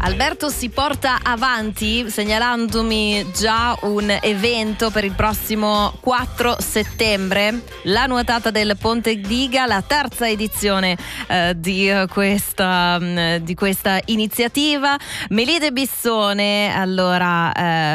Alberto si porta avanti segnalandomi già un evento per il prossimo 4 settembre, la nuotata del Ponte Diga, la terza edizione di questa iniziativa. Melide Bissone, allora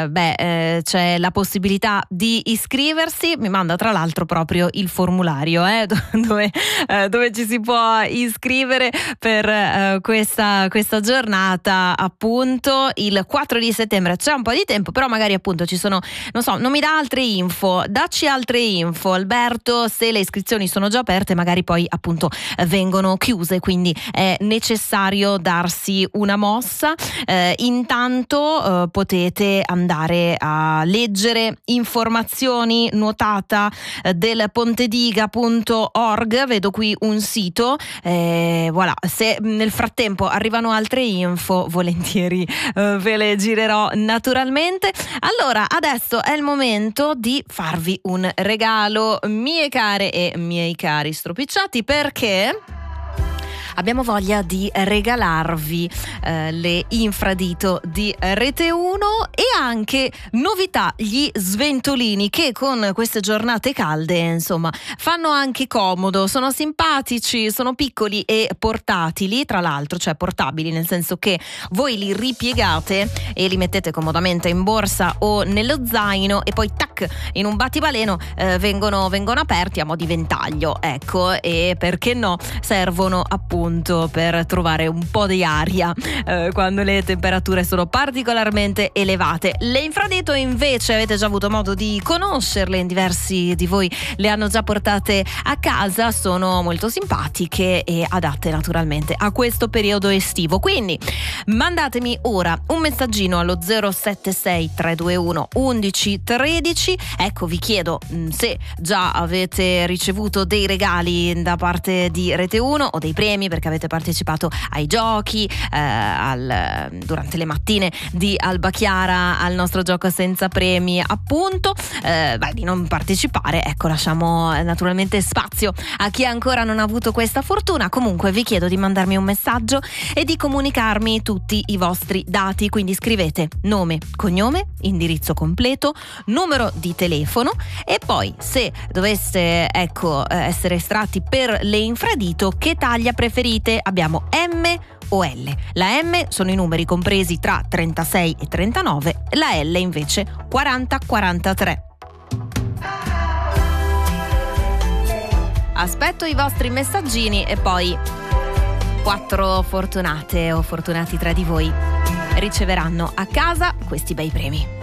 c'è la possibilità di iscriversi, mi manda tra l'altro proprio il formulario dove ci si può iscrivere per questa giornata, appunto il 4 di settembre. C'è un po' di tempo, però magari appunto ci sono, non mi dà altre info, dacci altre info Alberto, se le iscrizioni sono già aperte magari poi appunto vengono chiuse, quindi è necessario darsi una mossa. Intanto potete andare a leggere informazioni, nuotata del pontediga.org, vedo qui un sito, voilà, se nel frattempo arrivano altre info volentieri ve le girerò naturalmente. Allora adesso è il momento di farvi un regalo, mie care e miei cari stropicciati, perché abbiamo voglia di regalarvi le infradito di Rete 1 e anche novità, gli sventolini, che con queste giornate calde insomma fanno anche comodo, sono simpatici, sono piccoli e portatili, tra l'altro, cioè portabili nel senso che voi li ripiegate e li mettete comodamente in borsa o nello zaino e poi tac, in un battibaleno vengono aperti a mo' di ventaglio, ecco, e perché no, servono appunto per trovare un po' di aria quando le temperature sono particolarmente elevate. Le infradito invece avete già avuto modo di conoscerle, in diversi di voi le hanno già portate a casa, sono molto simpatiche e adatte naturalmente a questo periodo estivo, quindi mandatemi ora un messaggino allo 076 321 1113. Ecco, vi chiedo se già avete ricevuto dei regali da parte di Rete 1 o dei premi perché avete partecipato ai giochi, durante le mattine di Alba Chiara al nostro gioco senza premi, appunto. Di non partecipare, ecco, lasciamo naturalmente spazio a chi ancora non ha avuto questa fortuna. Comunque vi chiedo di mandarmi un messaggio e di comunicarmi tutti i vostri dati, quindi scrivete nome, cognome, indirizzo completo, numero di telefono e poi se doveste essere estratti per le infradito, che taglia preferite? Abbiamo M o L. La M sono i numeri compresi tra 36 e 39, la L invece 40-43. Aspetto i vostri messaggini e poi 4 fortunate o fortunati tra di voi riceveranno a casa questi bei premi.